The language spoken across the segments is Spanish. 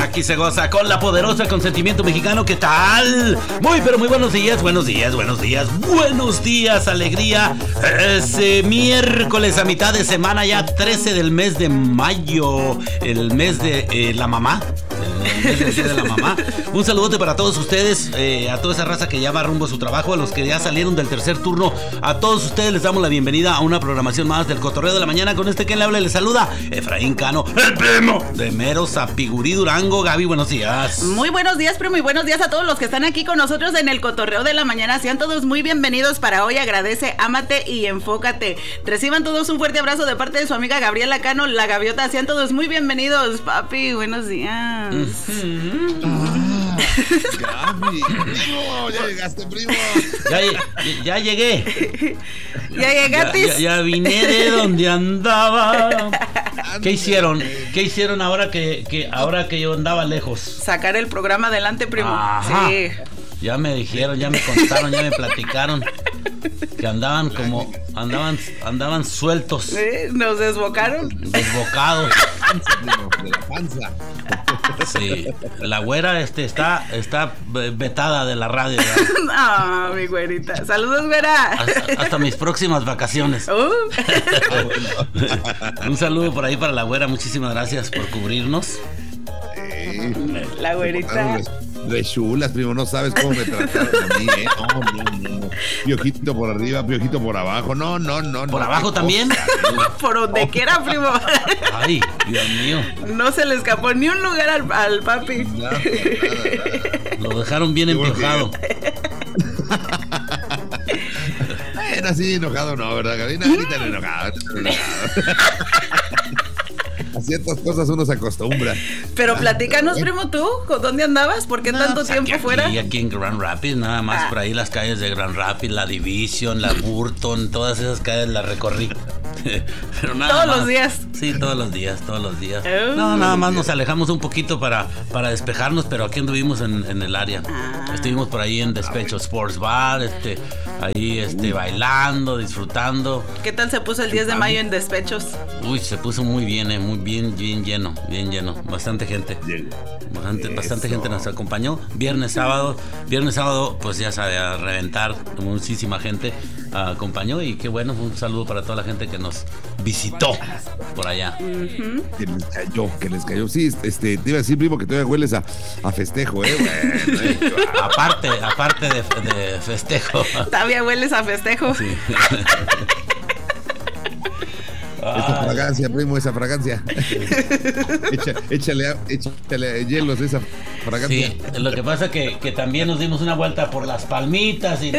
Aquí se goza con la poderosa consentimiento mexicano. ¿Qué tal? Muy, pero muy buenos días, buenos días, buenos días, buenos días, alegría. Ese miércoles a mitad de semana, ya 13 del mes de mayo, el mes de la mamá. El mes de la mamá. Un saludote para todos ustedes, a toda esa raza que ya va rumbo a su trabajo, a los que ya salieron del tercer turno. A todos ustedes les damos la bienvenida a una programación más del Cotorreo de la Mañana. Con este que le habla y le saluda Efraín Cano, el primo de Mero Zapigurí, Durango. Gaby, buenos días. Muy buenos días, primo, y buenos días a todos los que están aquí con nosotros en el Cotorreo de la Mañana. Sean todos muy bienvenidos para hoy. Agradece, ámate y enfócate. Reciban todos un fuerte abrazo de parte de su amiga Gabriela Cano, la Gaviota. Sean todos muy bienvenidos, papi. Buenos días. Gaby, primo, ya llegaste, primo. Ya llegué. Ya llegaste. Ya vine de donde andaba. ¿Qué hicieron? ¿Qué hicieron ahora que yo andaba lejos? Sacar el programa adelante, primo. Ajá. Sí. Ya me dijeron, ya me contaron, ya me platicaron que andaban como andaban sueltos. Nos desbocaron. Desbocados. De la panza. Sí, la güera está vetada de la radio. Ah, mi güerita. Saludos, güera. Hasta mis próximas vacaciones. Un saludo por ahí para la güera. Muchísimas gracias por cubrirnos. La güerita. De chulas, primo, no sabes cómo me trataron a mí, No. Piojito por arriba, piojito por abajo. No. ¿Por abajo también? Por donde quiera, primo. Ay, Dios mío. No se le escapó ni un lugar al papi. Nada. Lo dejaron bien empiojado. Era así enojado, no, ¿verdad, Karina? Ahorita enojado. A ciertas cosas uno se acostumbra. Pero platícanos, primo, tú, ¿dónde andabas? ¿Por qué tanto tiempo fuera? Aquí en Grand Rapids, nada más por ahí las calles de Grand Rapids, la Division, la Burton, todas esas calles las recorrí. Pero nada todos más. Los días. Sí, todos los días. No, nada más nos alejamos un poquito para despejarnos, pero aquí anduvimos en el área. Estuvimos por ahí en Despecho Sports Bar, ahí bailando, disfrutando. ¿Qué tal se puso el 10 de mayo en Despechos? Uy, se puso muy bien, muy bien lleno. Bastante gente. Bastante gente nos acompañó. Viernes, sábado, pues ya sabe, a reventar. Muchísima gente acompañó y qué bueno, un saludo para toda la gente que nos visitó por allá. Que les cayó. Sí, te iba a decir, primo, que todavía hueles a festejo, Bueno, aparte de festejo. Todavía hueles a festejo. Sí. Esa fragancia, primo, esa fragancia. Échale hielos esa fragancia. Sí, lo que pasa que también nos dimos una vuelta por las palmitas y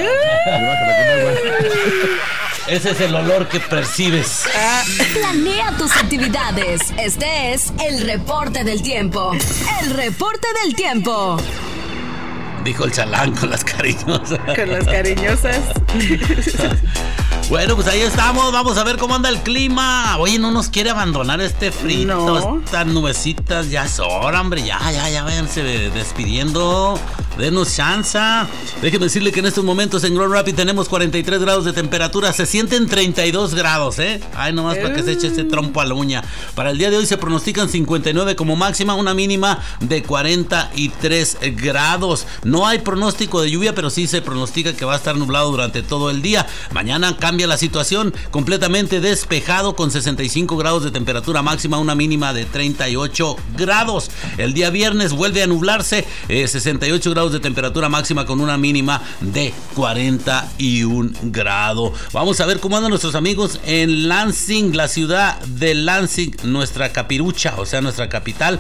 ese es el olor que percibes. Planea tus actividades. Este es el reporte del tiempo. El reporte del tiempo. Dijo el chalán con las cariñosas. Con las cariñosas. Bueno, pues ahí estamos, vamos a ver cómo anda el clima. Oye, no nos quiere abandonar este frío, no. Estas nubecitas, ya es hora, hombre, ya váyanse despidiendo, denos chance. Déjeme decirle que en estos momentos en Grand Rapids tenemos 43 grados de temperatura, se sienten 32 grados, Ay, nomás para que se eche ese trompo a la uña. Para el día de hoy se pronostican 59 como máxima, una mínima de 43 grados. No hay pronóstico de lluvia, pero sí se pronostica que va a estar nublado durante todo el día. Mañana cambia la situación, completamente despejado con 65 grados de temperatura máxima, una mínima de 38 grados. El día viernes vuelve a nublarse, 68 grados de temperatura máxima con una mínima de 41 grados. Vamos a ver cómo andan nuestros amigos en Lansing, la ciudad de Lansing, nuestra capirucha, o sea, nuestra capital.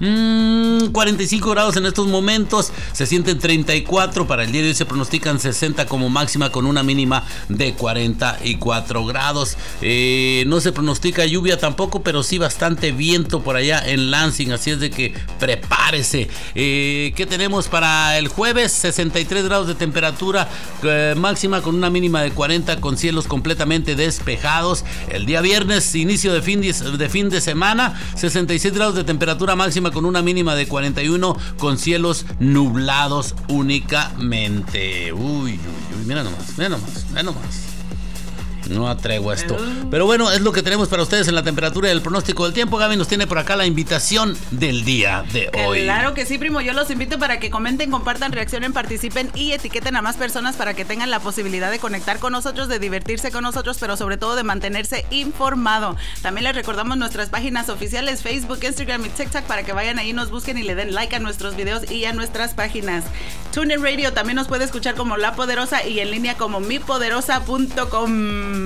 45 grados en estos momentos, se sienten 34, para el día de hoy se pronostican 60 como máxima con una mínima de 44 grados. No se pronostica lluvia tampoco, pero sí bastante viento por allá en Lansing, así es de que prepárese. ¿Qué tenemos para el jueves? 63 grados de temperatura máxima con una mínima de 40 con cielos completamente despejados. El día viernes, inicio de fin de semana, 66 grados de temperatura máxima con una mínima de 41 con cielos nublados únicamente. Uy, mira nomás. No atrevo a esto. Pero bueno, es lo que tenemos para ustedes en la temperatura y el pronóstico del tiempo. Gaby nos tiene por acá la invitación del día de hoy. Claro que sí, primo. Yo los invito para que comenten, compartan, reaccionen, participen y etiqueten a más personas para que tengan la posibilidad de conectar con nosotros, de divertirse con nosotros, pero sobre todo de mantenerse informado. También les recordamos nuestras páginas oficiales, Facebook, Instagram y TikTok, para que vayan ahí, nos busquen y le den like a nuestros videos y a nuestras páginas. TuneIn Radio también nos puede escuchar como La Poderosa y en línea como mipoderosa.com.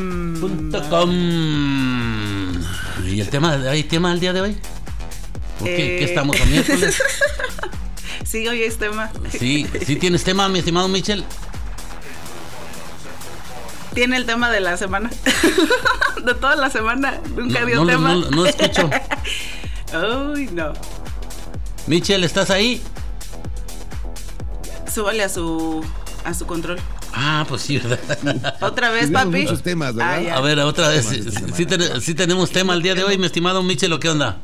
¿Y el tema? ¿Hay tema del día de hoy? ¿Qué estamos a miércoles? Sí, hoy es tema. Sí tienes tema, mi estimado Michel. Tiene el tema de la semana. De toda la semana. Nunca dio tema. No escucho. Uy, no. Michel, ¿estás ahí? Súbale a su control. Ah, pues sí, ¿verdad? Otra vez, papi. Muchos temas, ¿verdad? A ver, otra vez. Sí tenemos tema el día de hoy, mi estimado Michel, ¿o qué onda?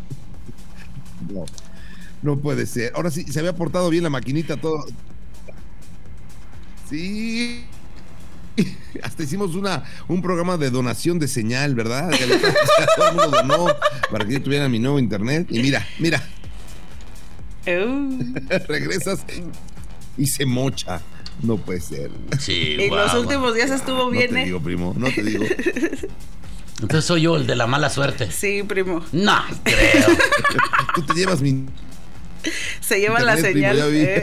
No puede ser. Ahora sí, se había portado bien la maquinita, todo. Sí. Hasta hicimos un programa de donación de señal, ¿verdad? Todo el mundo donó para que yo tuviera mi nuevo internet. Y mira. Regresas y se mocha. No puede ser. Sí, en los últimos días estuvo bien, No te digo, primo, no te digo. Entonces soy yo el de la mala suerte. Sí, primo. No, creo. Tú te llevas mi... Se lleva la señal.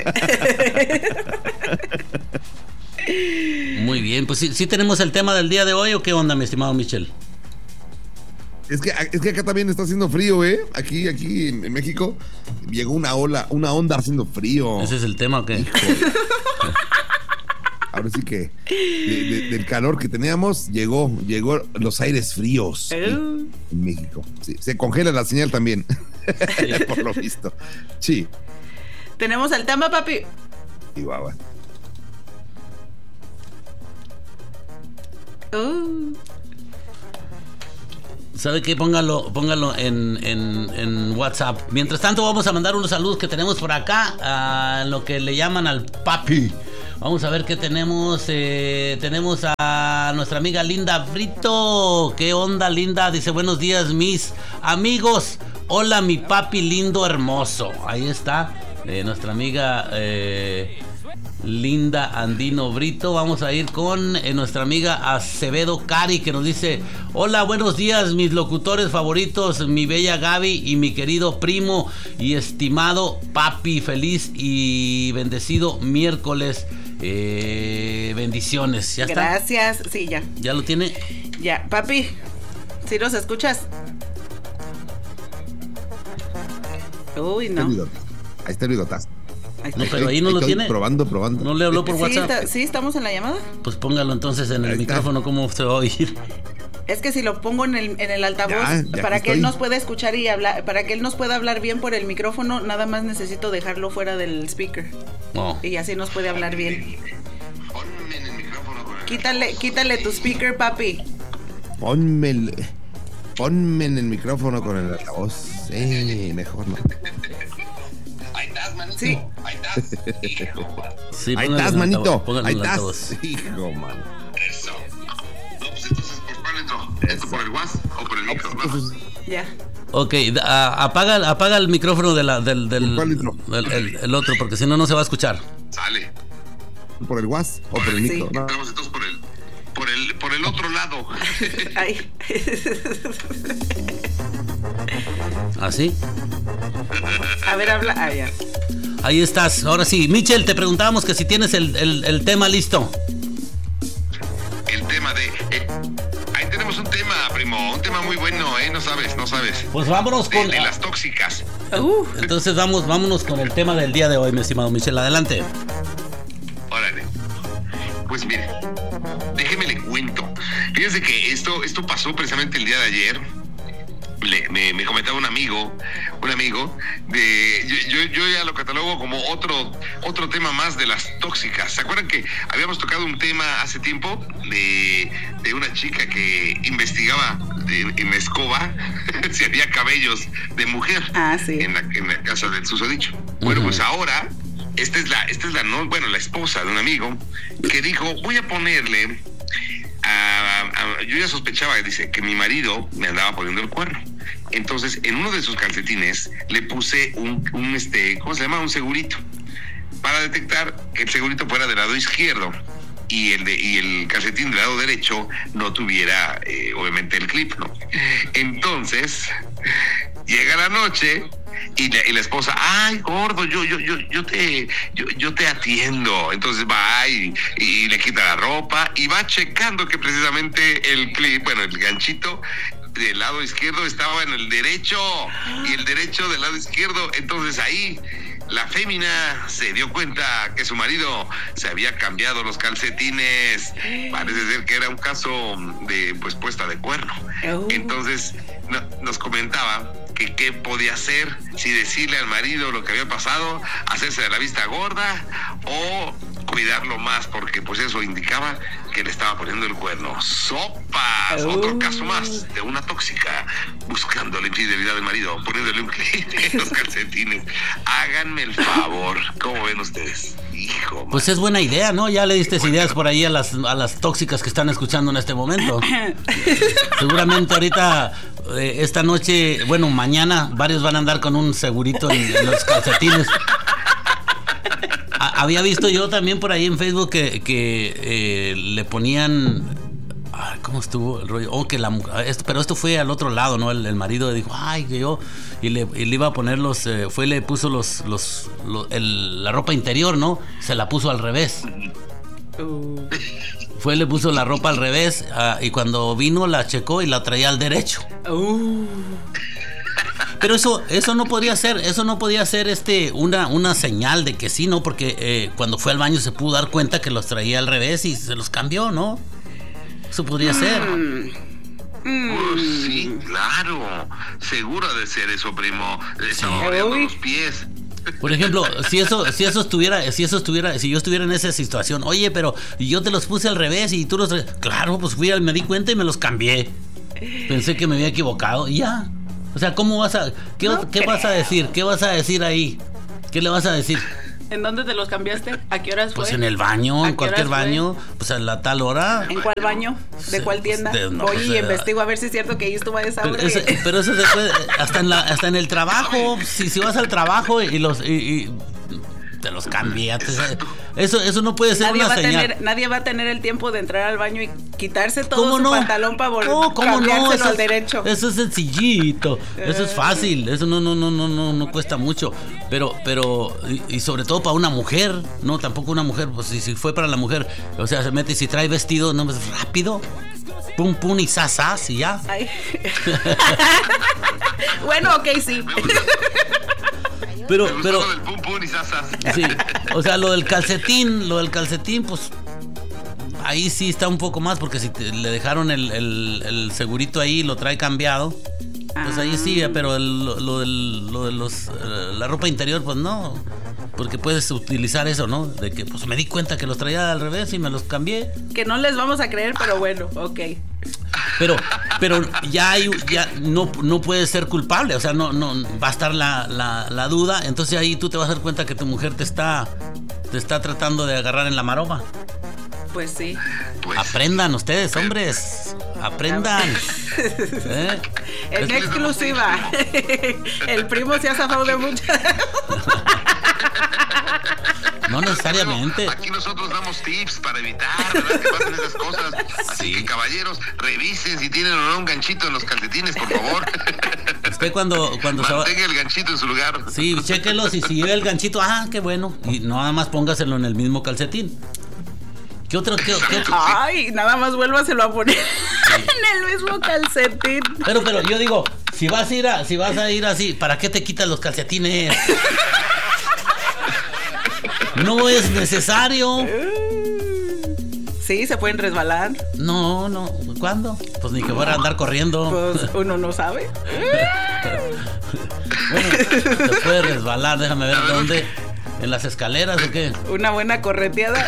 Muy bien, pues sí tenemos el tema del día de hoy, ¿o qué onda, mi estimado Michel? Es que acá también está haciendo frío, ¿eh? Aquí en México llegó una onda haciendo frío. ¿Ese es el tema o qué? Ahora sí que del calor que teníamos llegó los aires fríos en México. Sí, se congela la señal también. Sí. Por lo visto. Sí. Tenemos el tema, papi. Chihuahua. ¿Sabe qué? Póngalo en WhatsApp. Mientras tanto, vamos a mandar unos saludos que tenemos por acá, a lo que le llaman al papi. Vamos a ver qué tenemos. Tenemos a nuestra amiga Linda Brito. ¿Qué onda, Linda? Dice, buenos días, mis amigos. Hola, mi papi lindo, hermoso. Ahí está nuestra amiga Linda Andino Brito. Vamos a ir con nuestra amiga Acevedo Cari, que nos dice, hola, buenos días, mis locutores favoritos, mi bella Gaby y mi querido primo y estimado papi. Feliz y bendecido miércoles. Bendiciones. ¿Ya Gracias. está? Sí, ya. ¿Ya lo tiene? Ya, papi, ¿sí nos escuchas? Uy, no. Ahí está el bigotazo. No, pero ahí no lo tiene. Probando. ¿No le habló por WhatsApp? Sí, estamos en la llamada. Pues póngalo entonces en el micrófono, ¿cómo se va a oír? Es que si lo pongo en el altavoz, ya para que él nos pueda escuchar y hablar, para que él nos pueda hablar bien por el micrófono, nada más necesito dejarlo fuera del speaker. Oh. Y así nos puede hablar bien. Quítale tu speaker, papi. Ponme en el micrófono con el altavoz. Mejor no. Ahí estás, manito. Sí. Ahí estás. Sí, ahí estás, manito. Póngalo Ahí en el estás. altavoz. Hijo, man. Eso. No, pues entonces, ¿por cuál entro? ¿Entro por el WhatsApp o por el micro? No. Ya. Ok, apaga el micrófono del ¿Cuál intro? el otro, porque si no, no se va a escuchar. Sale. ¿Por el WhatsApp o por el micro? No. Entramos entonces por el otro lado. Ay. ¿Así? A ver, habla. Ah, ya. Ahí estás. Ahora sí. Michel, te preguntábamos que si tienes el tema listo. El tema de... ahí tenemos un tema, primo. Un tema muy bueno, No sabes. Pues vámonos con... De las tóxicas. Entonces vámonos con el tema del día de hoy, mi estimado Michel. Adelante. Órale. Pues mire, déjeme le cuento. Fíjense que esto pasó precisamente el día de ayer. Me comentaba un amigo de yo ya lo catalogo como otro tema más de las tóxicas. ¿Se acuerdan que habíamos tocado un tema hace tiempo de una chica que investigaba en la escoba si había cabellos de mujer sí. en la casa del susodicho? Bueno, pues ahora esta es la esposa de un amigo que dijo, voy a ponerle yo ya sospechaba, dice, que mi marido me andaba poniendo el cuerno. Entonces, en uno de sus calcetines le puse un ¿cómo se llama? Un segurito, para detectar que el segurito fuera del lado izquierdo y el calcetín del lado derecho no tuviera, obviamente, el clip, ¿no? Entonces, llega la noche y la esposa, ay, gordo, yo te atiendo. Entonces va y le quita la ropa y va checando que precisamente el clip, bueno, el ganchito del lado izquierdo estaba en el derecho y el derecho del lado izquierdo. Entonces ahí la fémina se dio cuenta que su marido se había cambiado los calcetines. Parece ser que era un caso de, pues, puesta de cuerno. Entonces nos comentaba que qué podía hacer, si decirle al marido lo que había pasado, hacerse de la vista gorda o cuidarlo más, porque pues eso indicaba que le estaba poniendo el cuerno. ¡Sopas! Otro caso más de una tóxica buscando la infidelidad del marido, poniéndole un clip en los calcetines. Háganme el favor. ¿Cómo ven ustedes? Hijo, man. Pues es buena idea, ¿no? Ya le diste ideas por ahí a las tóxicas que están escuchando en este momento. Seguramente ahorita, esta noche, bueno, mañana, varios van a andar con un segurito en los calcetines. Había visto yo también por ahí en Facebook que le ponían... ¿Cómo estuvo el rollo? Pero esto fue al otro lado, ¿no? El marido dijo, ay, que yo... Y le iba a poner le puso la ropa interior, ¿no? Se la puso al revés. Le puso la ropa al revés, y cuando vino la checó y la traía al derecho. Pero eso no podría ser, una señal de que sí, ¿no? Porque cuando fue al baño se pudo dar cuenta que los traía al revés y se los cambió, ¿no? Eso podría ser. Sí, claro. Seguro de ser eso, primo. Estaba abriendo los pies. Por ejemplo, si yo estuviera en esa situación, oye, pero yo te los puse al revés y tú los... Claro, pues me di cuenta y me los cambié. Pensé que me había equivocado y ya. O sea, ¿cómo vas a... ¿Qué vas a decir? ¿Qué vas a decir ahí? ¿Qué le vas a decir? ¿En dónde te los cambiaste? ¿A qué horas fue? Pues en el baño, en cualquier baño, pues a la tal hora. ¿En cuál baño? ¿De cuál tienda? Voy y investigo a ver si es cierto que ahí estuvo a esa hora. Pero eso se puede, hasta en el trabajo, si vas al trabajo y te los cambiaste. Eso no puede ser una señal. Nadie va a tener el tiempo de entrar al baño y quitarse todo su pantalón para cambiárselo al derecho. Eso es sencillito, eso es fácil, eso no cuesta mucho. Pero y sobre todo para una mujer, no, tampoco una mujer, pues si fue para la mujer, o sea, se mete y si trae vestido, no, pues rápido. Pum, pum y sasas y ya. Bueno, ok, sí. Pero del pum pum y sasas. Sí, o sea, lo del calcetín, pues ahí sí está un poco más, porque si le dejaron el segurito ahí, lo trae cambiado, pues ahí sí, pero lo de la ropa interior, pues no, porque puedes utilizar eso, ¿no? De que pues me di cuenta que los traía al revés y me los cambié. Que no les vamos a creer, pero bueno, ok. Pero ya no puedes ser culpable, o sea, no va a estar la duda, entonces ahí tú te vas a dar cuenta que tu mujer te está tratando de agarrar en la maroma. Pues sí. Aprendan ustedes, hombres, aprendan. En exclusiva. El primo se ha zafado de muchas. No necesariamente. Aquí nosotros damos tips para evitar, ¿verdad?, que pasen esas cosas. Así que, caballeros, revisen si tienen o no un ganchito en los calcetines, por favor. Usted cuando mantenga el ganchito en su lugar. Sí, chéquelo, si lleva el ganchito, qué bueno. Y nada más póngaselo en el mismo calcetín. ¿Qué otro? Ay, nada más vuélvaselo a poner en el mismo calcetín. Pero yo digo, si vas a ir así, ¿para qué te quitas los calcetines? No es necesario. Sí, se pueden resbalar. No. ¿Cuándo? Pues ni que fuera a andar corriendo. Pues uno no sabe. Bueno, se puede resbalar, déjame ver dónde. ¿En las escaleras o qué? Una buena correteada.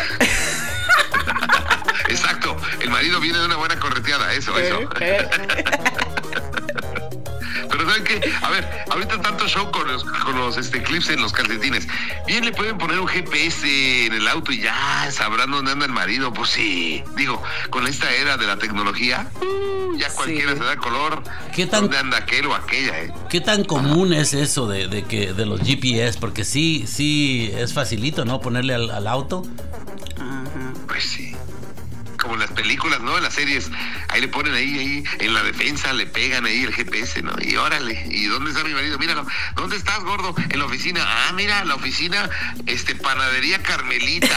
Exacto, el marido viene de una buena correteada, eso. Pero ¿saben qué? A ver, ahorita tanto show con los clips en los calcetines. Bien le pueden poner un GPS en el auto y ya sabrán dónde anda el marido. Pues sí, digo, con esta era de la tecnología, ya cualquiera se da color. ¿Dónde anda aquel o aquella? ¿Qué tan común es eso de los GPS? Porque sí es facilito, ¿no? Ponerle al auto. Pues sí. Como en las películas, ¿no? En las series, ahí le ponen ahí en la defensa, le pegan ahí el GPS, ¿no? Y órale, ¿y dónde está mi marido? Míralo, ¿dónde estás, gordo? En la oficina. Ah, mira, la oficina, Panadería Carmelita.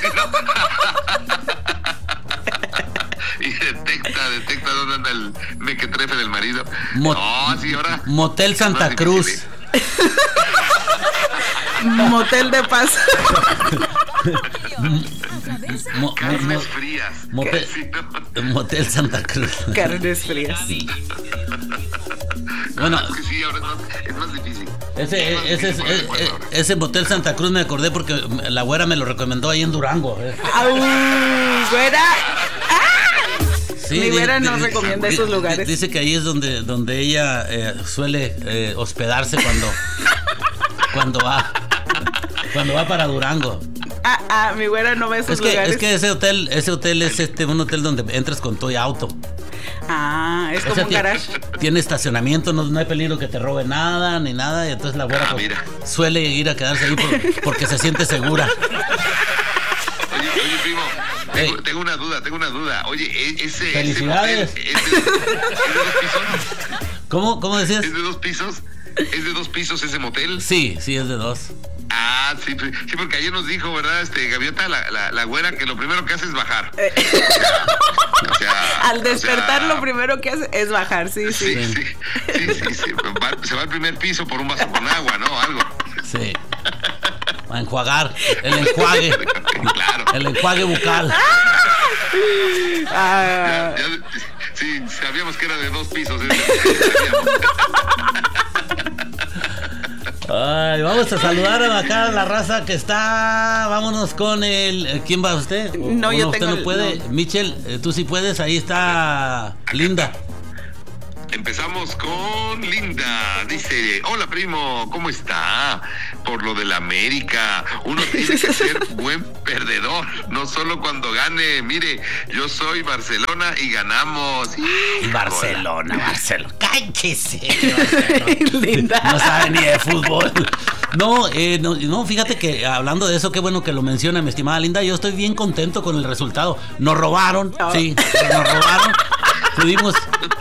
Y detecta dónde anda el mequetrefe del marido. Sí, ahora. Motel Santa Cruz. Motel de Paz. Carnes frías. Motel Santa Cruz. Carnes frías. Bueno, es que sí, ahora es más difícil. Ese Motel Santa Cruz me acordé porque la güera me lo recomendó ahí en Durango. ¿Güera? Sí, mi güera no recomienda esos lugares. Dice que ahí es donde ella suele hospedarse cuando va para Durango. Mi güera no ve esos lugares. Es que ese hotel es un hotel donde entras con tu auto. Es como un garage. Tiene estacionamiento, no hay peligro que te robe nada ni nada, y entonces la güera suele ir a quedarse ahí porque se siente segura. Oye, primo, tengo una duda. Oye, felicidades. Ese motel, ¿es de 2 pisos? ¿Cómo decías? ¿Es de 2 pisos? ¿Es de 2 pisos ese motel? Sí, es de 2. Sí, porque ayer nos dijo, ¿verdad, Gaviota, la güera, que lo primero que hace es bajar? Al despertar lo primero que hace es bajar, sí. Se va al primer piso por un vaso con agua, ¿no? Algo. Sí. A enjuagar, el enjuague. Claro. El enjuague bucal. Sí, sabíamos que era de 2 pisos. Ay, vamos a saludar acá a la raza que está. Vámonos con el. ¿Quién va usted? No, yo usted tengo. No puede. No. Michelle, tú sí puedes. Ahí está Linda. Empezamos con Linda. Dice: hola, primo, ¿cómo está? Por lo de la América, uno tiene que ser buen perdedor, no solo cuando gane. Mire, yo soy Barcelona y ganamos. Barcelona. ¡Cállese! Linda. No sabe ni de fútbol. No, fíjate que hablando de eso, qué bueno que lo menciona mi estimada Linda. Yo estoy bien contento con el resultado. Nos robaron, sí, nos robaron. Tuvimos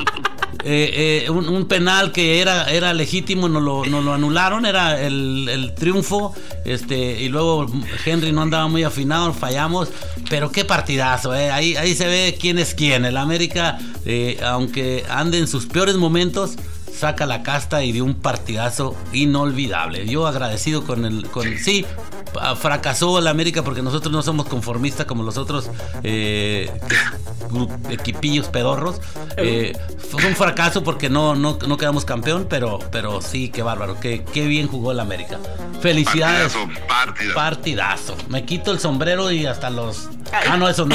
un penal que era legítimo, nos lo anularon, era el triunfo, y luego Henry no andaba muy afinado, fallamos, pero qué partidazo, ahí se ve quién es quién. El América, aunque ande en sus peores momentos, saca la casta y dio un partidazo inolvidable. Yo agradecido sí, fracasó el América porque nosotros no somos conformistas como los otros equipillos pedorros. Fue un fracaso porque no quedamos campeón, pero sí, qué bárbaro, qué bien jugó el América. Felicidades. Partidazo. Me quito el sombrero y hasta los... no, eso no.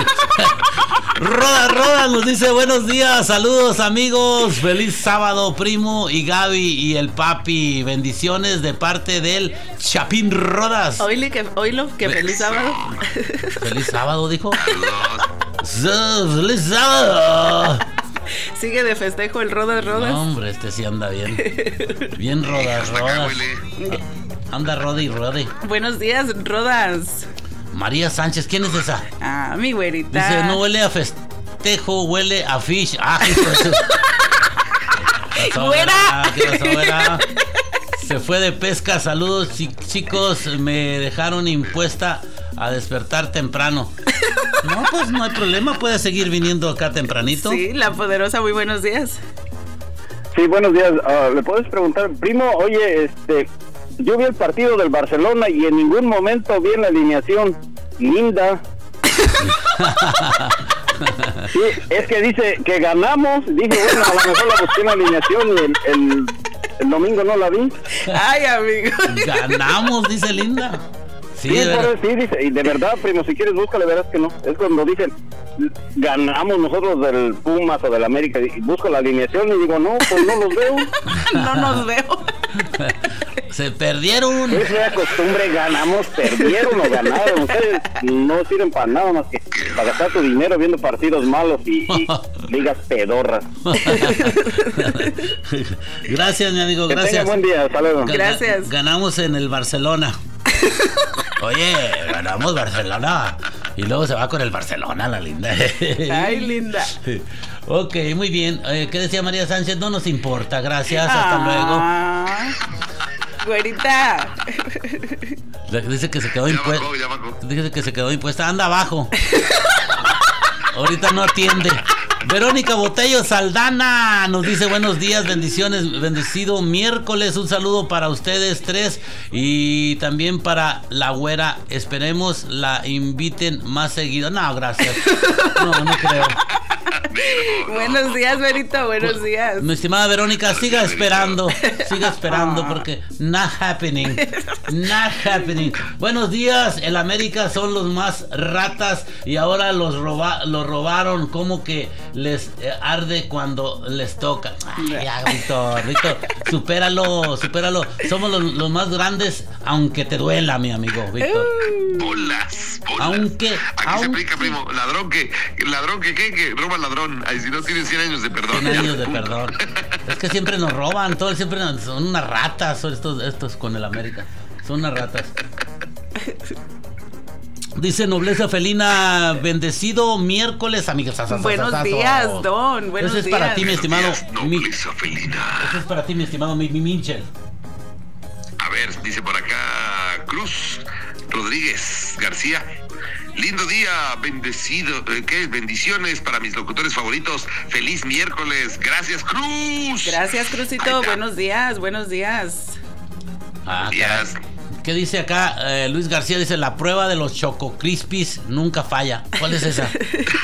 Roda nos dice: buenos días, saludos amigos, feliz sábado, primo y Gaby y el papi, bendiciones de parte del Chapín Rodas. Oílo que feliz sábado. Feliz sábado, dijo. Feliz sábado. Sigue de festejo el Rodas. No, hombre, sí anda bien. Bien Rodas. Anda Rodi. Buenos días, Rodas. María Sánchez, ¿quién es esa? Mi güerita. Dice: no huele a festejo, huele a fish. ¡Güera! ¿Qué pasó, güera? Se fue de pesca. Saludos, chicos. Me dejaron impuesta a despertar temprano. No, pues no hay problema. Puedes seguir viniendo acá tempranito. Sí, la poderosa, muy buenos días. Sí, buenos días. ¿Le puedes preguntar, primo? Oye, yo vi el partido del Barcelona y en ningún momento vi en la alineación Linda. Sí, es que dice que ganamos. Dije, bueno, a lo mejor la busqué en la alineación y el domingo no la vi. Ay, amigo. Ganamos, dice Linda. Sí, sí, dice, y de verdad, primo, si quieres búscale, verás que no. Es cuando dicen, ganamos nosotros del Pumas o del América, y busco la alineación y digo, no, pues no los veo. No nos veo. Se perdieron. Esa costumbre, ganamos, perdieron o ganaron. Ustedes no sirven para nada más que para gastar tu dinero viendo partidos malos y ligas pedorras. Gracias, mi amigo, Que gracias. tenga buen día, hasta luego. Gracias. Ganamos en el Barcelona. Oye, ganamos Barcelona. Y luego se va con el Barcelona, la linda. Ay, linda. Ok, muy bien. ¿Qué decía María Sánchez? No nos importa, gracias, hasta luego. Güerita. Dice que se quedó impuesta. Dice que se quedó impuesta. Anda abajo. Ahorita no atiende. Verónica Botello Saldana nos dice buenos días, bendiciones, bendecido miércoles, un saludo para ustedes tres y también para la güera, esperemos la inviten más seguido. No, gracias. No creo. Buenos días, Verito, buenos días. Mi estimada Verónica, siga esperando porque not happening. Buenos días, el América son los más ratas y ahora los robaron, como que les arde cuando les toca. Ay, ya, Víctor, supéralo. Somos los más grandes, aunque te duela, mi amigo, Víctor. Bolas. Aunque se aplica, primo, ladrón que roba ladrón. Ay, si no tienen 100 años de perdón. 100 años de perdón. Es que siempre nos roban, son unas ratas, son estos con el América. Son unas ratas. Dice Nobleza Felina, bendecido miércoles, amigos. Buenos días, Don. Buenos días. Ese es para ti, mi estimado. Nobleza Felina. Ese es para ti, mi estimado Minchel. A ver, dice por acá Cruz Rodríguez García. Lindo día, bendecido, bendiciones para mis locutores favoritos. Feliz miércoles. Gracias, Cruz. Gracias, Cruzito. Buenos días. Días. ¿Qué dice acá? Luis García dice, la prueba de los Choco Crispies nunca falla. ¿Cuál es esa?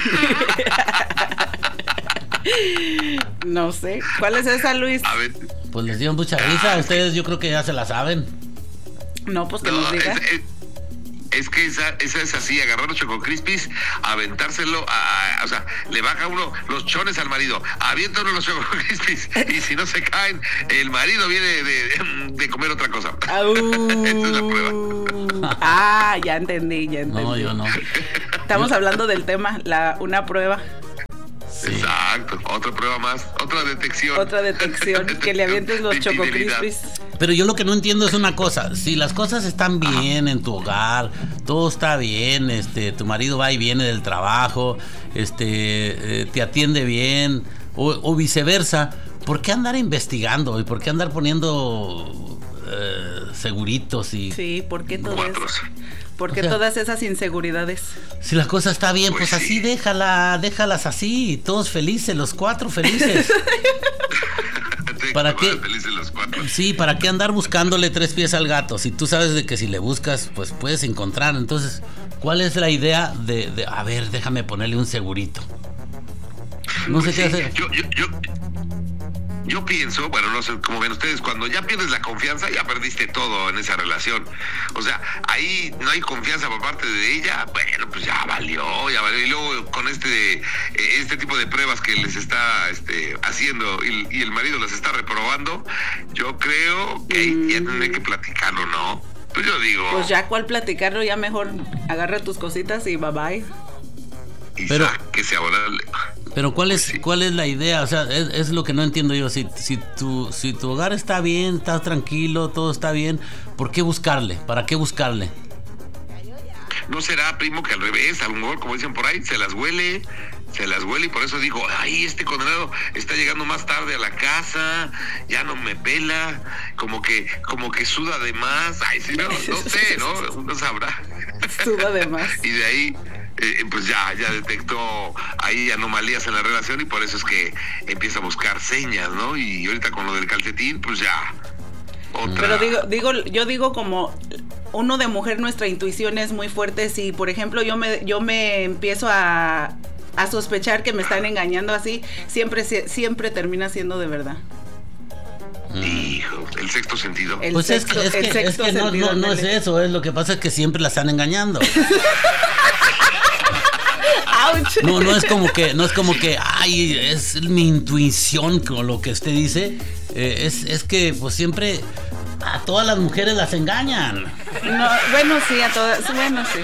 No sé. ¿Cuál es esa, Luis? A ver. Pues les dio mucha risa. Ustedes yo creo que ya se la saben. No, pues que nos diga. Es que esa es así, agarrar los Choco Crispies, aventárselo, o sea, le baja uno los chones al marido, avienta uno los Choco Crispies y si no se caen, el marido viene de comer otra cosa. Esta es la prueba. Ya entendí. No, yo no. Estamos hablando del tema, una prueba. Sí. Exacto, otra prueba más, otra detección, que le avientes los Choco Crispies. Pero yo lo que no entiendo es una cosa, si las cosas están bien en tu hogar, todo está bien, tu marido va y viene del trabajo, te atiende bien, o viceversa, ¿por qué andar investigando y por qué andar poniendo seguritos y... Sí, ¿por qué todo eso? ¿Por qué todas esas inseguridades? Si la cosa está bien, pues así déjalas así, todos felices, los cuatro felices. ¿Para qué? Felices los cuatro. Sí, ¿para qué andar buscándole tres pies al gato? Si tú sabes de que si le buscas, pues puedes encontrar. Entonces, ¿cuál es la idea de a ver, déjame ponerle un segurito? No sé qué hacer. Yo pienso, bueno, no sé cómo ven ustedes, cuando ya pierdes la confianza, ya perdiste todo en esa relación. O sea, ahí no hay confianza por parte de ella, bueno, pues ya valió. Y luego con este tipo de pruebas que les está haciendo y el marido las está reprobando, yo creo que ya tendré que platicarlo, ¿no? Pues yo digo... Pues ya, ¿cuál platicarlo? Ya mejor agarra tus cositas y bye bye. Pero que sea orable. Pero ¿cuál es la idea? O sea, es lo que no entiendo yo. Si tu hogar está bien, estás tranquilo, todo está bien, ¿por qué buscarle? ¿Para qué buscarle? ¿No será, primo, que al revés, a lo mejor, como dicen por ahí, se las huele y por eso digo, ay, este condenado está llegando más tarde a la casa, ya no me pela, como que suda de más, ay, sí, no sé, ¿no? Uno sabrá. Suda de más. Y de ahí... pues ya detectó ahí anomalías en la relación y por eso es que empieza a buscar señas, ¿no? Y ahorita con lo del calcetín, pues ya otra. Pero yo digo como uno de mujer, nuestra intuición es muy fuerte. Si por ejemplo yo me empiezo a sospechar que me están engañando así, siempre termina siendo de verdad. Hijo, el sexto sentido. Pues es que no es eso, es lo que pasa es que siempre la están engañando. No es como que, ay, es mi intuición con lo que usted dice. Es que pues siempre a todas las mujeres las engañan. No, bueno, sí, a todas, bueno, sí.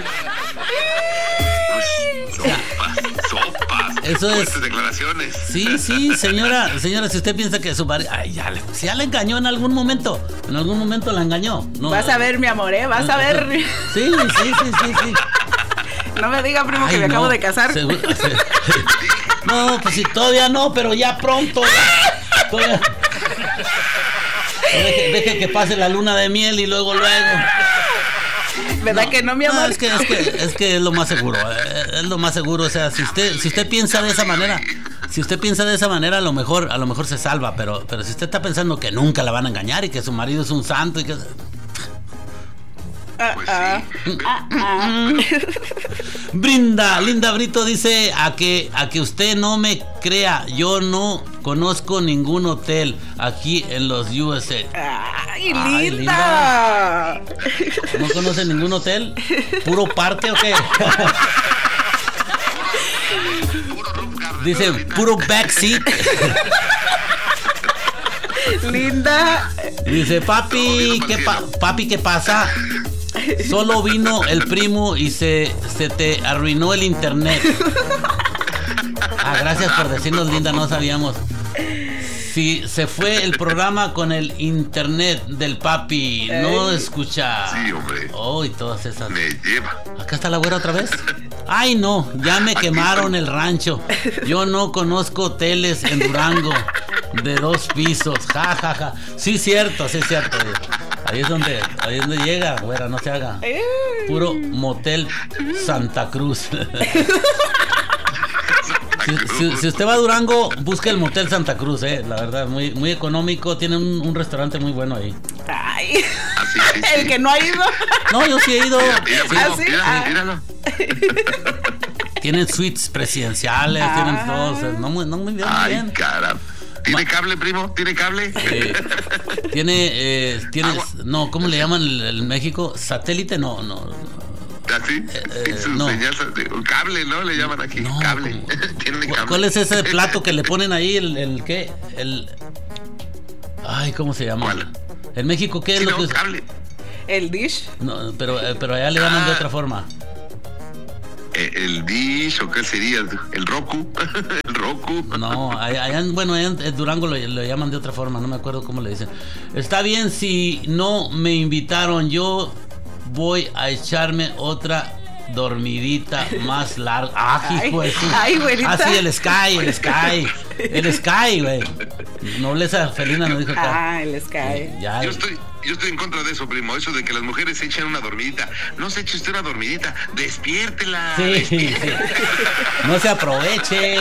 Sopas. Eso es. Fuertes declaraciones. Sí, señora, si usted piensa que su marido, ay, ya le engañó en algún momento la engañó. No, vas a ver, mi amor, vas a ver. Sí. No me diga, primo, que me acabo de casar. No, pues sí, todavía no, pero ya pronto. Todavía. Deje que pase la luna de miel y luego. ¿Verdad que no, mi amor? Es que es lo más seguro. Es lo más seguro. O sea, si usted piensa de esa manera, a lo mejor se salva. Pero si usted está pensando que nunca la van a engañar y que su marido es un santo y que. Pues sí. Linda Brito dice a que usted no me crea, yo no conozco ningún hotel aquí en los USA. ¡Ay, linda! ¿No conoce ningún hotel? ¿Puro parque o qué? Dice puro backseat. Linda. Dice papi, ¿qué pasa? Solo vino el primo y se te arruinó el internet. Gracias por decirnos, linda, no sabíamos. Sí, se fue el programa con el internet del papi. No escucha. Sí, hombre. Y todas esas. Me lleva. ¿Acá está la güera otra vez? Ay, no, ya me quemaron el rancho. Yo no conozco hoteles en Durango de 2 pisos. Ja. Sí, cierto. Ahí es donde llega, güera, no se haga. Puro motel Santa Cruz. Si usted va a Durango, busque el motel Santa Cruz, la verdad, muy económico. Tiene un restaurante muy bueno ahí. Ay, sí. El que no ha ido. No, yo sí he ido. Míralo. Tienen suites presidenciales, tienen todos. No, muy bien. Ay, caramba. ¿Tiene cable, primo? ¿Tiene cable? Tiene no, ¿cómo le llaman en México? ¿Satélite? No. ¿Así? No. Señal, cable, ¿no? Le llaman aquí. No, cable. ¿Tiene cable? ¿Cuál es ese plato que le ponen ahí? ¿El qué? Ay, ¿cómo se llama? ¿Cuál? En México, ¿qué es lo que es? Cable. ¿El dish? No, pero allá le llaman de otra forma. El dish, ¿o qué sería? ¿El Roku? ¿El Roku? No, allá en Durango lo llaman de otra forma, no me acuerdo cómo le dicen. Está bien si no me invitaron, yo voy a echarme otra dormidita más larga. Hijo de su. Ay, güerita. Sí, el Sky, güey. Nobleza felina nos dijo acá. El Sky. Ya. Yo estoy en contra de eso, primo. Eso de que las mujeres se echen una dormidita. No se eche usted una dormidita. Despiértela. Sí. No se aproveche.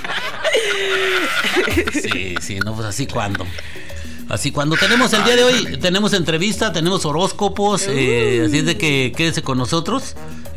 Sí, no, pues así cuando tenemos el día de hoy, tenemos entrevista, tenemos horóscopos, así es de que quédese con nosotros.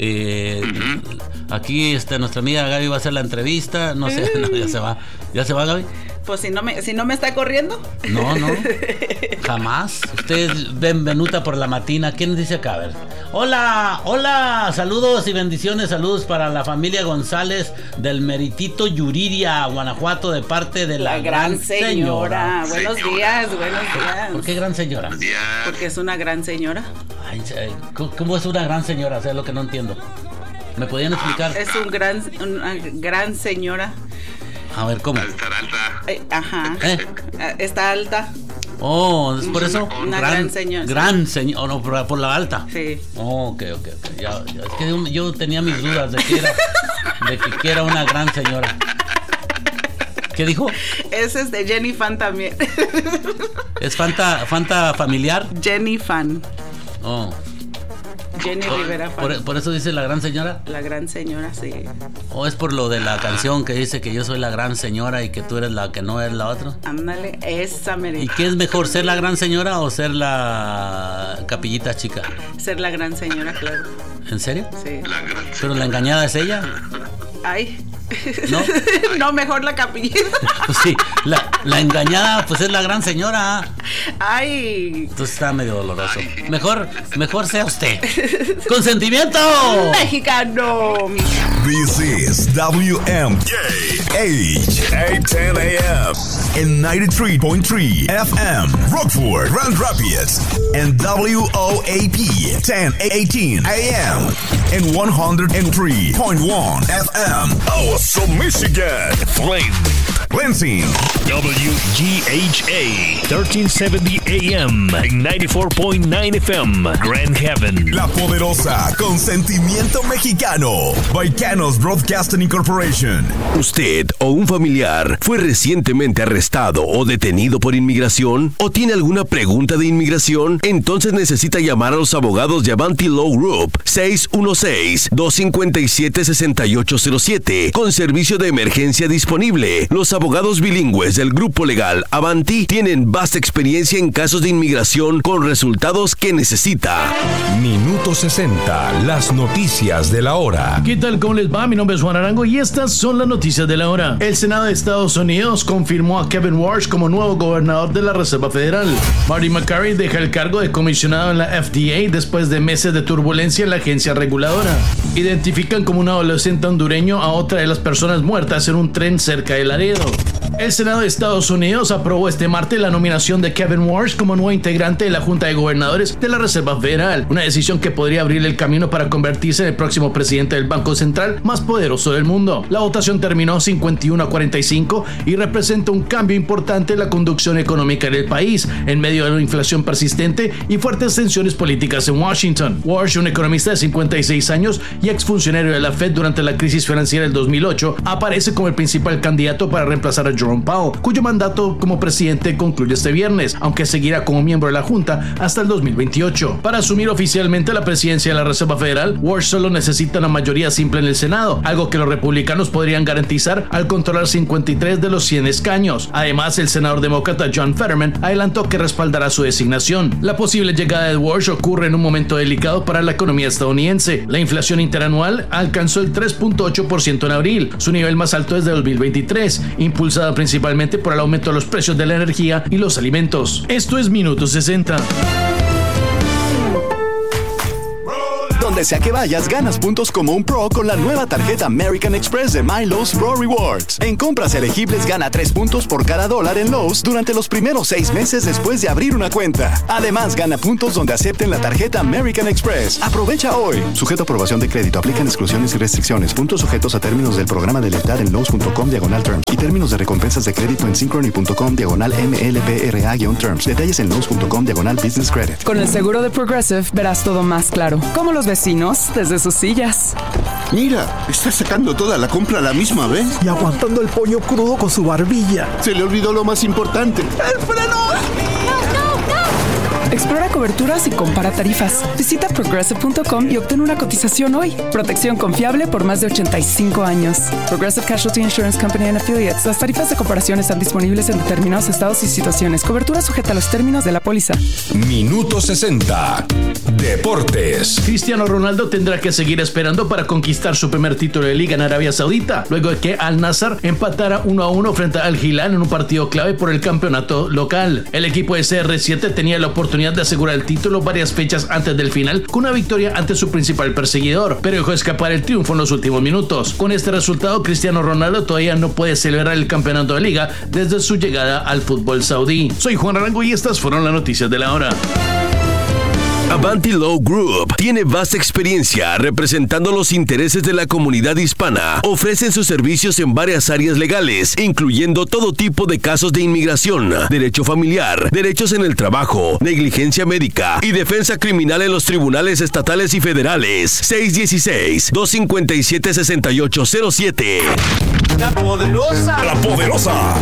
Aquí nuestra amiga Gaby va a hacer la entrevista, no sé, ya se va Gaby. Pues si no me está corriendo. No, jamás. Usted es benvenuta por la matina. ¿Quién dice acá? A ver. Hola, saludos y bendiciones, saludos para la familia González del Meritito Yuriria, Guanajuato, de parte de la gran señora. Buenos días. ¿Por qué gran señora? Buenos días. Porque es una gran señora. Ay, ¿cómo es una gran señora? O sea, es lo que no entiendo. ¿Me podían explicar? Es una gran señora. A ver, ¿cómo? Estar alta. Ajá. Está alta. ¿Es por eso? Una gran señora. Gran señora, no, por la alta. Sí. Ok. Ya, es que yo tenía mis dudas de que era una gran señora. ¿Qué dijo? Ese es de Jenny Fan también. ¿Es Fanta familiar? Jenny Fan. Jenny Rivera Fan. ¿Por eso dice la gran señora? La gran señora, sí. ¿O es por lo de la canción que dice que yo soy la gran señora y que tú eres la que no eres la otra? Ándale, esa merita. ¿Y qué es mejor, ser la gran señora o ser la capillita chica? Ser la gran señora, claro. ¿En serio? Sí. La gran ¿Pero la engañada es ella? Ay, ¿No? No, mejor la capillita. Pues sí, la engañada pues es la gran señora. Ay. Entonces está medio doloroso. Mejor sea usted. ¡Consentimiento! Mexicano. This is WMKH 810 AM and 93.3 FM Rockford, Grand Rapids, and WOAP 1018 AM and 103.1 FM Awesome Michigan, Flint, Lansing, WGHA 1370 AM and 94.9 FM Grand Haven, La Poderosa Consentimiento Mexicano, Baicanos Broadcasting Incorporation. ¿Usted o un familiar fue recientemente arrestado o detenido por inmigración? ¿O tiene alguna pregunta de inmigración? Entonces necesita llamar a los abogados de Avanti Law Group 616-257-6807 con servicio de emergencia disponible. Los abogados bilingües del grupo legal Avanti tienen vasta experiencia en casos de inmigración con resultados que necesita. Minuto 60, las noticias de la hora. ¿Qué tal? ¿Cómo les va? Mi nombre es Juan Arango y estas son las noticias de la hora. El Senado de Estados Unidos confirmó a Kevin Warsh como nuevo gobernador de la Reserva Federal. Marty McCarthy deja el cargo de comisionado en la FDA después de meses de turbulencia en la agencia reguladora. Identifican como un adolescente hondureño a otra de las personas muertas en un tren cerca de Laredo. El Senado de Estados Unidos aprobó este martes la nominación de Kevin Warsh como nuevo integrante de la Junta de Gobernadores de la Reserva Federal, una decisión que podría abrir el camino para convertirse en el próximo presidente del Banco Central más poderoso del mundo. La votación terminó 51-45 y representa un cambio importante en la conducción económica del país, en medio de la inflación persistente y fuertes tensiones políticas en Washington. Warsh, un economista de 56 años y exfuncionario de la Fed durante la crisis financiera del 2008, aparece como el principal candidato para reemplazar a Jerome Powell, cuyo mandato como presidente concluye este viernes, aunque seguirá como miembro de la Junta hasta el 2028. Para asumir oficialmente la presidencia de la Reserva Federal, Warsh solo necesita una mayoría simple en el Senado, algo que los republicanos podrían garantizar al controlar 53 de los 100 escaños. Además, el senador demócrata John Fetterman adelantó que respaldará su designación. La posible llegada de Warsh ocurre en un momento delicado para la economía estadounidense. La inflación interanual alcanzó el 3.8% en abril, su nivel más alto desde 2023, impulsada principalmente por el aumento de los precios de la energía y los alimentos. Esto es Minuto 60. Donde sea que vayas, ganas puntos como un pro con la nueva tarjeta American Express de My Lowe's Pro Rewards. En compras elegibles, gana 3 puntos por cada $1 en Lowe's durante los primeros 6 meses después de abrir una cuenta. Además, gana puntos donde acepten la tarjeta American Express. Aprovecha hoy. Sujeto a aprobación de crédito. Aplican exclusiones y restricciones. Puntos sujetos a términos del programa de lealtad en Lowe's.com/terms y términos de recompensas de crédito en Synchrony.com/MLBRA-terms. Detalles en Lowe's.com/business credit. Con el seguro de Progressive verás todo más claro. Como los vecinos desde sus sillas. Mira, está sacando toda la compra a la misma vez. Y aguantando el pollo crudo con su barbilla. Se le olvidó lo más importante. ¡El freno! Explora coberturas y compara tarifas. Visita Progressive.com y obtén una cotización hoy. Protección confiable por más de 85 años. Progressive Casualty Insurance Company and Affiliates. Las tarifas de comparación están disponibles en determinados estados y situaciones. Cobertura sujeta a los términos de la póliza. Minuto 60. Deportes. Cristiano Ronaldo tendrá que seguir esperando para conquistar su primer título de liga en Arabia Saudita, luego de que Al Nassr empatara 1-1 frente al Hilal en un partido clave por el campeonato local. El equipo de CR7 tenía la oportunidad de asegurar el título varias fechas antes del final con una victoria ante su principal perseguidor, pero dejó escapar el triunfo en los últimos minutos. Con este resultado, Cristiano Ronaldo todavía no puede celebrar el campeonato de liga desde su llegada al fútbol saudí. Soy Juan Arango y estas fueron las noticias de la hora. Avanti Law Group tiene vasta experiencia representando los intereses de la comunidad hispana. Ofrecen sus servicios en varias áreas legales, incluyendo todo tipo de casos de inmigración, derecho familiar, derechos en el trabajo, negligencia médica y defensa criminal en los tribunales estatales y federales. 616-257-6807. La Poderosa. La Poderosa.